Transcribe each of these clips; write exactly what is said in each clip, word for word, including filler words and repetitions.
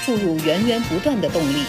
注入源源不断的动力。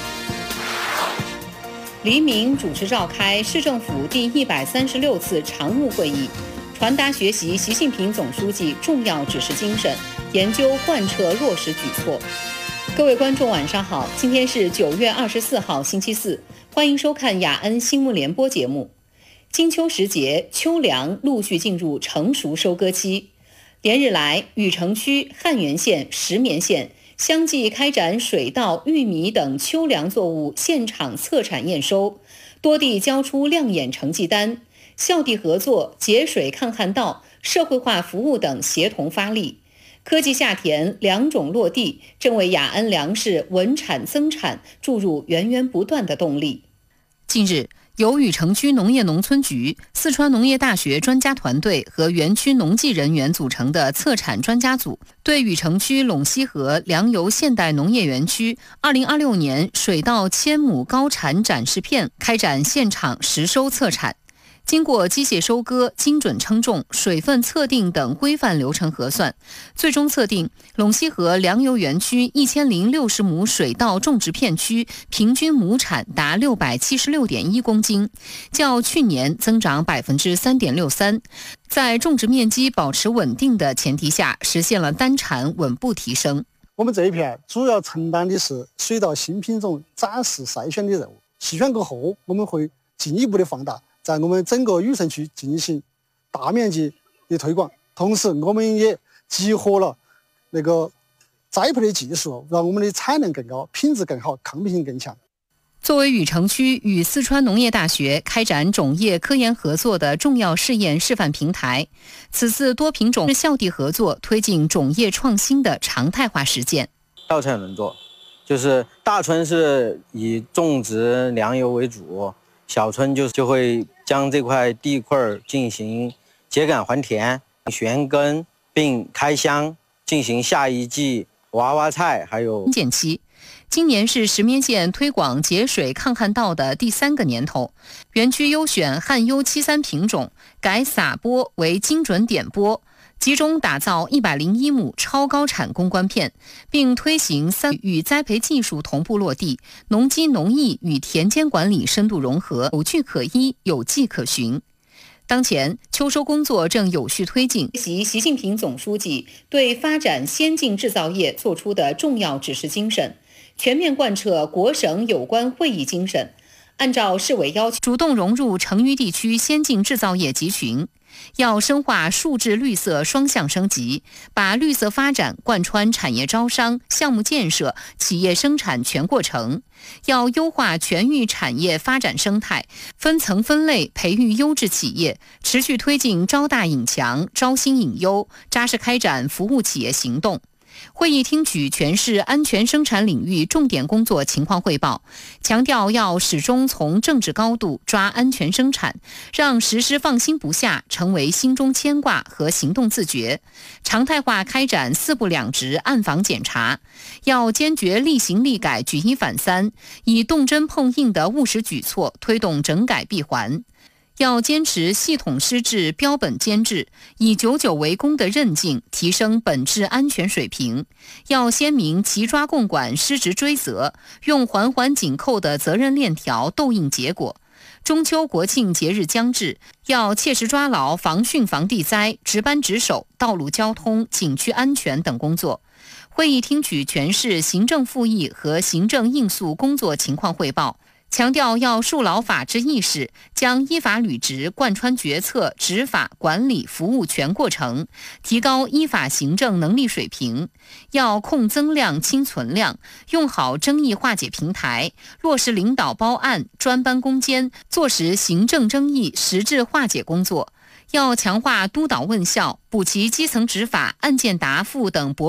黎明主持召开市政府第一百三十六次常务会议，传达学习习近平总书记重要指示精神，研究贯彻落实举措。各位观众晚上好，今天是九月二十四号星期四，欢迎收看雅恩新闻联播节目。金秋时节，秋粮陆续进入成熟收割期。连日来，禹城区、汉源县、石棉县相继开展水稻、玉米等秋粮作物现场测产验收，多地交出亮眼成绩单。校地合作、节水抗旱稻、社会化服务等协同发力。科技下田两种落地，正为雅安粮食稳产增产注入源源不断的动力。近日，由禹城区农业农村局、四川农业大学专家团队和园区农技人员组成的测产专家组，对禹城区陇西河粮油现代农业园区二零二六年水稻千亩高产展示片开展现场实收测产。经过机械收割、精准称重、水分测定等规范流程核算，最终测定陇西河粮油园区一千零六十亩水稻种植片区平均亩产达六百七十六点一公斤，较去年增长百分之三点六三。在种植面积保持稳定的前提下，实现了单产稳步提升。 我们这一片主要承担的是水稻新品种展示筛选的任务，细选过后，我们会进一步的放大，在我们整个禹城区进行大面积的推广，同时我们也集合了那个栽培的技术，让我们的产能更高、品质更好、抗病性更强。 作为禹城区与四川农业大学开展种业科研合作的重要试验示范平台，此次多品种校地合作推进种业创新的常态化实践。 稻菜轮作，就是大村是以种植粮油为主，小村就就会将这块地块进行秸秆还田、旋耕并开箱，进行下一季娃娃菜还有建期。今年是石棉县推广节水抗旱稻的第三个年头，园区优选汉优七三品种，改撒播为精准点播，集中打造一百零一亩超高产攻关片，并推行三与栽培技术同步落地，农机农艺与田间管理深度融合，有据可依，有迹可循。当前，秋收工作正有序推进，习习近平总书记对发展先进制造业作出的重要指示精神，全面贯彻国省有关会议精神，按照市委要求，主动融入成渝地区先进制造业集群。要深化数质绿色双向升级，把绿色发展贯穿产业招商、项目建设、企业生产全过程。要优化全域产业发展生态，分层分类培育优质企业，持续推进招大引强、招新引优，扎实开展服务企业行动。会议听取全市安全生产领域重点工作情况汇报，强调要始终从政治高度抓安全生产，让实施放心不下成为心中牵挂和行动自觉，常态化开展四不两直暗访检查，要坚决立行立改举一反三，以动真碰硬的务实举措推动整改闭环。要坚持系统施治标本监制，以九九为公的韧劲提升本质安全水平。要鲜明齐抓共管失职追责，用环环紧扣的责任链条斗印结果。中秋国庆节日将至，要切实抓牢防汛防地灾、值班值守、道路交通、景区安全等工作。会议听取全市行政复议和行政应诉工作情况汇报，强调要树牢法治意识，将依法履职贯穿决策、执法、管理、服务全过程，提高依法行政能力水平。要控增量、清存量，用好争议化解平台，落实领导包案、专班攻坚，做实行政争议实质化解工作。要强化督导问效，补齐基层执法、案件答复等